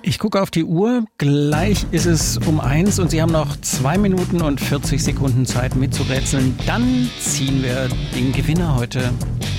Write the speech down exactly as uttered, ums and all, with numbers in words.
Ich gucke auf die Uhr, gleich ist es um eins und Sie haben noch zwei Minuten und vierzig Sekunden Zeit mitzurätseln. Dann ziehen wir den Gewinner heute.